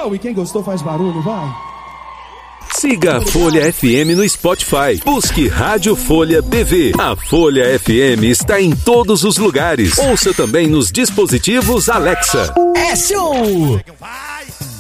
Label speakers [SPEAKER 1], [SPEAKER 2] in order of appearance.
[SPEAKER 1] legal e quem gostou faz barulho, vai.
[SPEAKER 2] Siga a Folha FM no Spotify. Busque Rádio Folha BV. A Folha FM está em todos os lugares. Ouça também nos dispositivos Alexa.
[SPEAKER 3] É show!